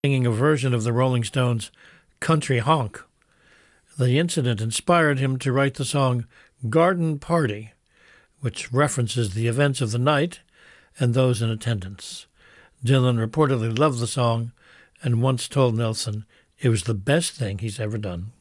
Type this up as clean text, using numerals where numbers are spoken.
singing a version of the Rolling Stones' Country Honk. The incident inspired him to write the song Garden Party, which references the events of the night and those in attendance. Dylan reportedly loved the song and once told Nelson it was the best thing he's ever done.